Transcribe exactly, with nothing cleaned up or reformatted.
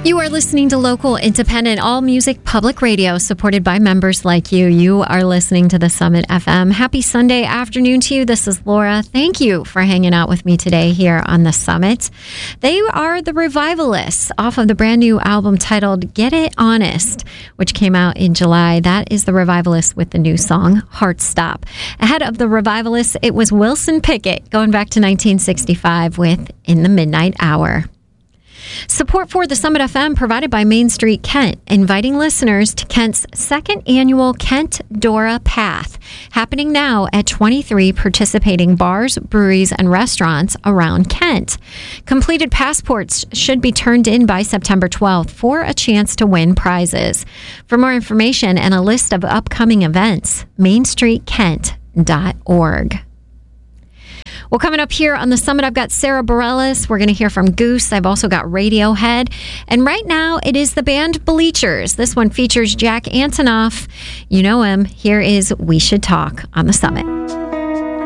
You are listening to local, independent, all-music public radio supported by members like you. You are listening to the Summit F M. Happy Sunday afternoon to you. This is Laura. Thank you for hanging out with me today here on the Summit. They are the Revivalists off of the brand new album titled Get It Honest, which came out in July. That is the Revivalists with the new song, Heart Stop. Ahead of the Revivalists, it was Wilson Pickett going back to nineteen sixty-five with In the Midnight Hour. Support for the Summit F M provided by Main Street Kent, inviting listeners to Kent's second annual Kent Dora Path, happening now at twenty-three participating bars, breweries, and restaurants around Kent. Completed passports should be turned in by September twelfth for a chance to win prizes. For more information and a list of upcoming events, main street kent dot org. Well, coming up here on the Summit, I've got Sarah Bareilles. We're going to hear from Goose. I've also got Radiohead. And right now, it is the band Bleachers. This one features Jack Antonoff. You know him. Here is We Should Talk on the Summit.